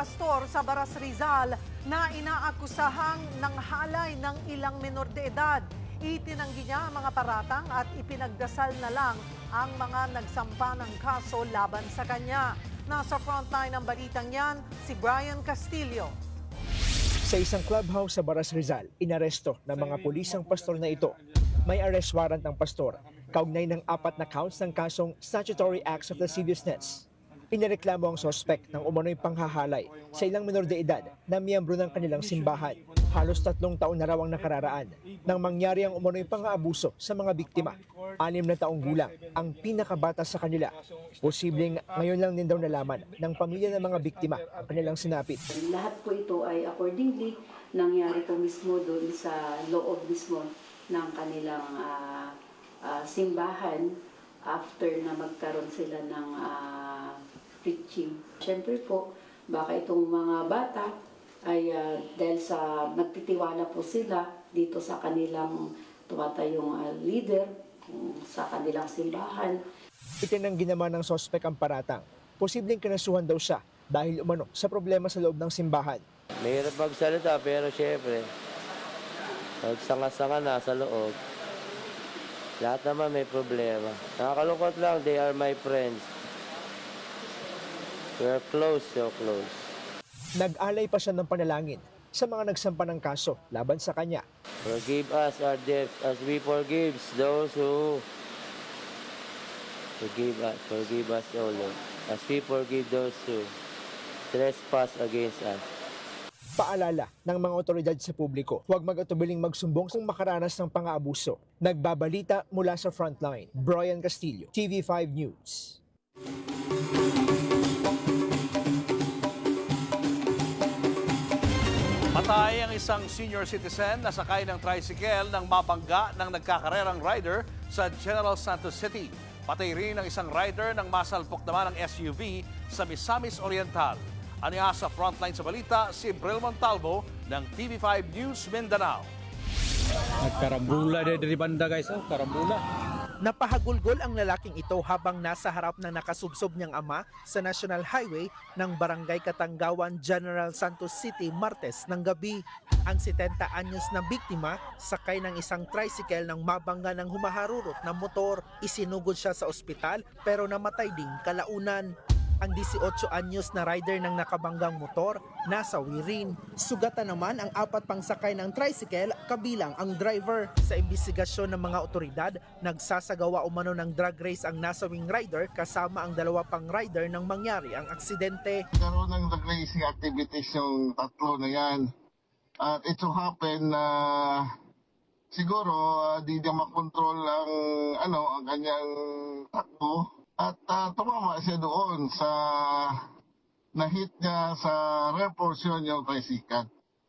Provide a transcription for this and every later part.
pastor sa Baras Rizal na inaakusahang nanghalay ng ilang menor de edad. Itinanggi niya ang mga paratang at ipinagdasal na lang ang mga nagsampa ng kaso laban sa kanya. Nasa frontline ng balitang yan, si Brian Castillo. Sa isang clubhouse sa Baras Rizal, inaresto ng mga pulis ang pastor na ito. May arrest warrant ang pastor, kaugnay ng 4 na counts ng kasong statutory acts of lasciviousness. Inireklamo ang sospek ng umano'y panghahalay sa ilang menor de edad na miyembro ng kanilang simbahan. Halos 3 taon na raw ang nakararaan nang mangyari ang umano'y pang-aabuso sa mga biktima. 6 na taong gulang ang pinakabata sa kanila. Posibleng ngayon lang din daw nalaman ng pamilya ng mga biktima ang kanilang sinapit. Lahat po ito ay accordingly nangyari po mismo doon sa loob mismo ng kanilang simbahan after na magkaroon sila ng preaching. Siyempre po, baka itong mga bata ay dahil sa nagtitiwala po sila dito sa kanilang tumatayong leader sa kanilang simbahan. Itinanggi naman ng sospek ang paratang. Posibleng kinasuhan daw siya dahil umano sa problema sa loob ng simbahan. Mahirap magsalita pero syempre, nagsanga-sanga na sa loob. Lahat naman may problema. Nakakalungkot lang, they are my friends. We're close, so close. Nag-alay pa siya ng panalangin sa mga nagsampa ng kaso laban sa kanya. Forgive us our debts as we forgive those who forgive us, O Lord, as we forgive those who trespass against us. Paalala ng mga otoridad sa publiko, huwag mag-atubiling magsumbong kung makaranas ng pang-aabuso. Nagbabalita mula sa frontline, Brian Castillo, TV5 News. Patay ang isang senior citizen na sakay ng tricycle nang mabangga ng nagkakarerang rider sa General Santos City. Patay rin ang isang rider nang masalpok naman ng SUV sa Misamis Oriental. Aniya sa frontline sa balita, si Brel Montalvo ng TV5 News Mindanao. Nagkarambula dari banda guys, karambula. Napahagulgol ang lalaking ito habang nasa harap ng nakasubsob niyang ama sa National Highway ng Barangay Katanggawan, General Santos City, Martes ng gabi. Ang 70 anyos na biktima sakay ng isang tricycle nang mabangga ng humaharurot na motor. Isinugod siya sa ospital pero namatay din kalaunan. Ang 18 anyos na rider ng nakabanggang motor nasa wirin. Sugatan naman ang 4 pang sakay ng tricycle kabilang ang driver. Sa imbestigasyon ng mga otoridad, nagsasagawa umano ng drag race ang nasawing rider kasama ang 2 pang rider nang mangyari ang aksidente. Karoon ng drag racing activities yung 3 na yan. At it so happen na siguro di niya makontrol ang kanyang takbo. At tumama siya doon sa na-hit niya sa rear portion yung tricycle.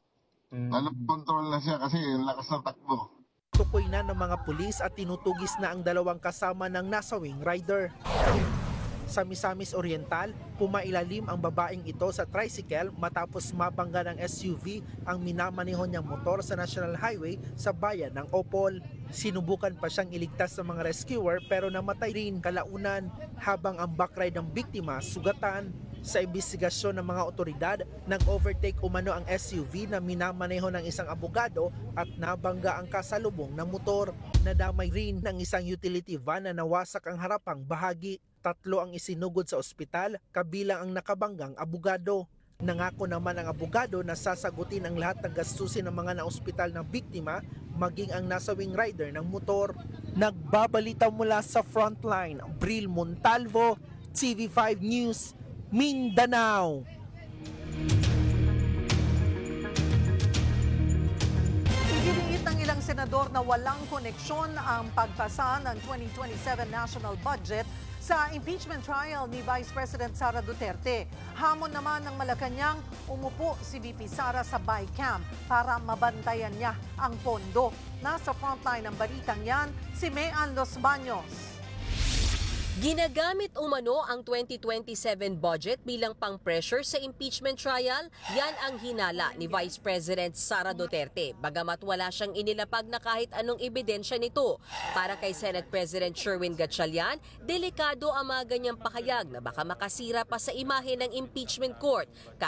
Control na siya kasi lakas ng takbo. Tukoy na ng mga pulis at tinutugis na ang 2 kasama ng nasawing rider. Sa Misamis Oriental, pumailalim ang babaeng ito sa tricycle matapos mabangga ng SUV ang minamaneho niyang motor sa National Highway sa bayan ng Opol. Sinubukan pa siyang iligtas sa mga rescuer pero namatay rin kalaunan habang ang backride ng biktima sugatan. Sa imbestigasyon ng mga otoridad, nag-overtake umano ang SUV na minamaneho ng isang abogado at nabangga ang kasalubong na motor. Nadamay rin ng isang utility van na nawasak ang harapang bahagi. 3 ang isinugod sa ospital, kabilang ang nakabanggang abogado. Nangako naman ang abogado na sasagutin ang lahat ng gastusin ng mga naospital ng biktima, maging ang nasawing rider ng motor. Nagbabalita mula sa frontline, Bril Montalvo, TV5 News, Mindanao. Iginiit ng ilang senador na walang koneksyon ang pagpasa ng 2027 national budget sa impeachment trial ni Vice President Sara Duterte. Hamon naman ng Malacanang, umupo si VP Sara sa BICAM para mabantayan niya ang pondo. Nasa frontline ng balitang yan, si Mean Los Baños. Ginagamit umano ang 2027 budget bilang pang-pressure sa impeachment trial. Yan ang hinala ni Vice President Sara Duterte, bagamat wala siyang inilapag na kahit anong ebidensya nito. Para kay Senate President Sherwin Gatchalian, delikado ang mga ganyang pakayag na baka makasira pa sa imahe ng impeachment court.